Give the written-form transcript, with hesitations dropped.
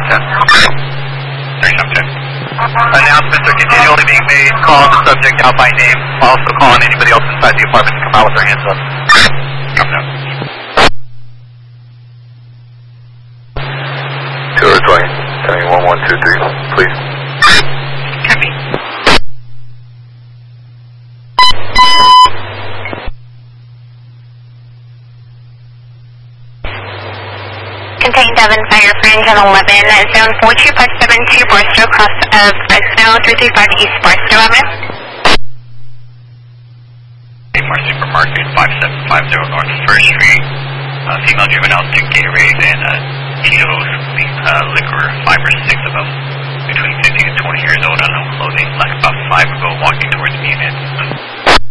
3710. Announcements are continually being made. Call the subject out by name. Also calling anybody else inside the apartment to come out with their hands up. Come down. 220, telling 1123, please. Copy. Contain Devon Fire Fringe on 11, zone 42572, Barstow, cross of Fresno, 335 East Barstow, Avenue. Mars Supermarket, 5750 North 1st Street. Female juveniles drink Gatorade and Tito's liquor, 5 or 6 of them, between 15 and 20 years old, unknown clothing, left about 5 ago, walking towards me and